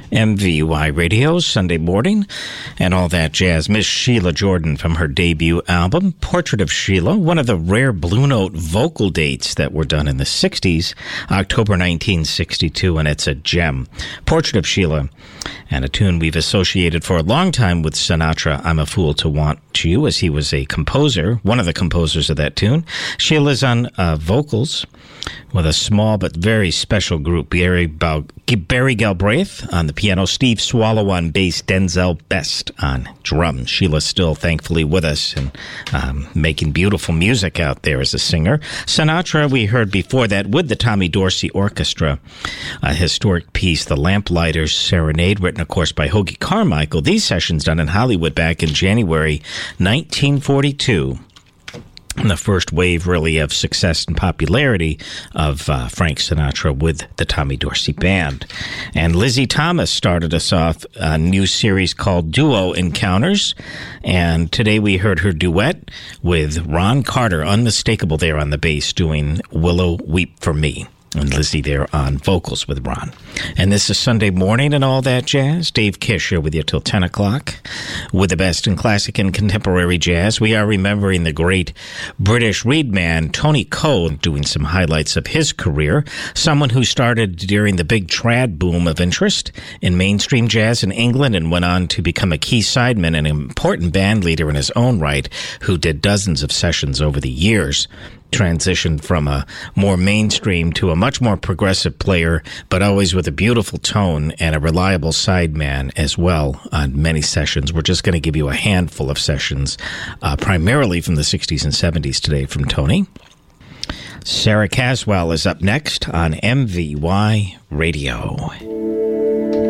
MVY Radio, Sunday morning, and all that jazz. Miss Sheila Jordan from her debut album, Portrait of Sheila, one of the rare Blue Note vocal dates that were done in the 60s, October 1962, and it's a gem. Portrait of Sheila, and a tune we've associated for a long time with Sinatra, I'm a Fool to Want You, as he was a composer, one of the composers of that tune. Sheila's on vocals with a small but very special group. Barry Galbraith on the piano, Steve Swallow on bass, Denzel Best on drums. Sheila's still thankfully with us and making beautiful music out there as a singer. Sinatra, we heard before that with the Tommy Dorsey Orchestra, a historic piece, The Lamplighters Serenade, written, of course, by Hoagy Carmichael. These sessions done in Hollywood back in January 1942. And the first wave, really, of success and popularity of Frank Sinatra with the Tommy Dorsey Band. And Lizzie Thomas started us off a new series called Duo Encounters. And today we heard her duet with Ron Carter, unmistakable there on the bass, doing Willow Weep for Me. And Lizzie there on vocals with Ron. And this is Sunday morning and all that jazz. Dave Kish here with you till 10 o'clock with the best in classic and contemporary jazz. We are remembering the great British reed man Tony Coe, doing some highlights of his career. Someone who started during the big trad boom of interest in mainstream jazz in England and went on to become a key sideman and an important band leader in his own right, who did dozens of sessions over the years. Transitioned from a more mainstream to a much more progressive player, but always with a beautiful tone and a reliable sideman as well on many sessions. We're just going to give you a handful of sessions, primarily from the 60s and 70s today from Tony. Sarah Caswell is up next on MVY Radio.